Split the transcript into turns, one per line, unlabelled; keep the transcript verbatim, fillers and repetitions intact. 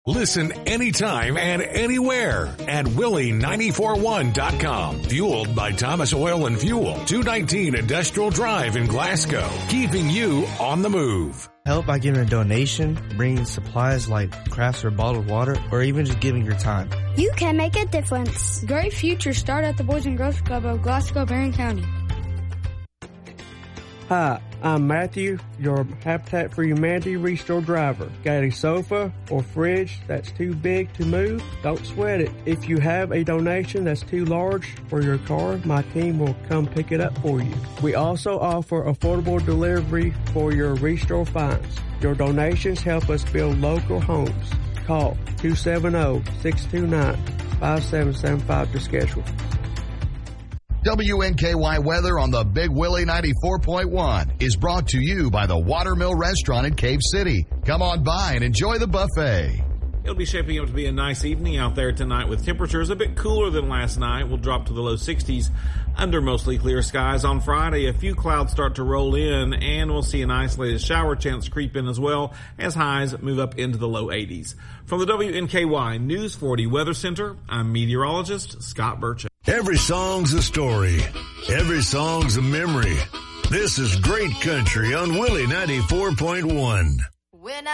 Listen anytime and anywhere at Willie nine four one dot com. Fueled by Thomas Oil and Fuel, two nineteen Industrial Drive in Glasgow. Keeping you on the move.
Help by giving a donation, bringing supplies like crafts or bottled water, or even just giving your time.
You can make a difference.
Great futures start at the Boys and Girls Club of Glasgow, Barron County.
Hi, I'm Matthew, your Habitat for Humanity Restore driver. Got a sofa or fridge that's too big to move? Don't sweat it. If you have a donation that's too large for your car, my team will come pick it up for you. We also offer affordable delivery for your Restore finds. Your donations help us build local homes. Call two seven zero, six two nine, five seven seven five to schedule.
W N K Y weather on the Big Willie ninety-four point one is brought to you by the Watermill Restaurant in Cave City. Come on by and enjoy the buffet.
It'll be shaping up to be a nice evening out there tonight with temperatures a bit cooler than last night. We'll drop to the low sixties under mostly clear skies. On Friday, a few clouds start to roll in, and we'll see an isolated shower chance creep in as well as highs move up into the low eighties. From the W N K Y News forty Weather Center, I'm meteorologist Scott Burchett.
Every song's a story. Every song's a memory. This is Great Country on Willie ninety-four point one. When